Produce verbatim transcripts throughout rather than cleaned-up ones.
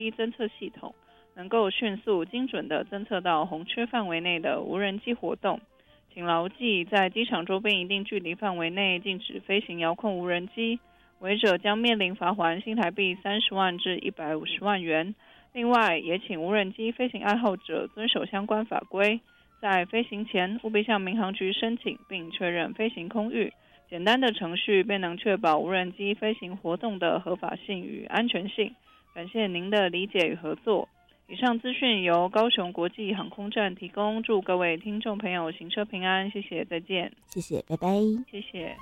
侦测系统，能够迅速精准地侦测到红区范围内的无人机活动。请牢记，在机场周边一定距离范围内禁止飞行遥控无人机，违者将面临罚锾新台币三十万至一百五十万元。另外，也请无人机飞行爱好者遵守相关法规，在飞行前务必向民航局申请并确认飞行空域。简单的程序便能确保无人机飞行活动的合法性与安全性。感谢您的理解与合作。以上资讯由高雄国际航空站提供，祝各位听众朋友行车平安，谢谢，再见。 谢谢，拜拜。 谢谢。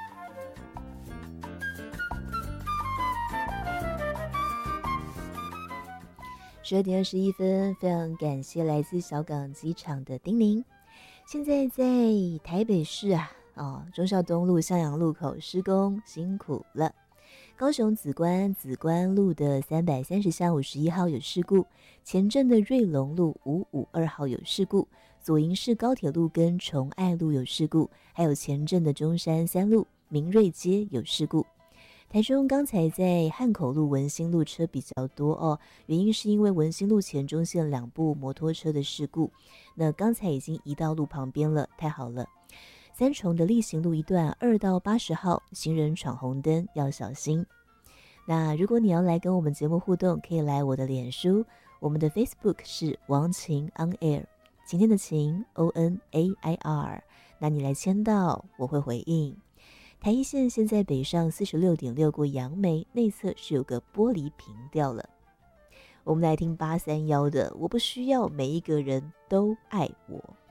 十二点二十一分，非常感谢来自小港机场的叮咛。现在在台北市啊，哦，忠孝东路向阳路口施工，辛苦了。高雄梓官梓官路的三百三十巷五十一号有事故，前镇的瑞隆路五五二号有事故，左营市高铁路跟崇爱路有事故，还有前镇的中山三路明瑞街有事故。台中刚才在汉口路文心路车比较多哦，原因是因为文心路前中线两部摩托车的事故，那刚才已经移到路旁边了，太好了。三重的力行路一段二到八十号行人闯红灯要小心。那如果你要来跟我们节目互动，可以来我的脸书，我们的 Facebook 是王晴 on air， 晴天的晴 O N A I R， 那你来签到我会回应。台一线现在北上 四十六点六 过杨梅，内侧是有个玻璃瓶掉了。我们来听八三一的我不需要每一个人都爱我。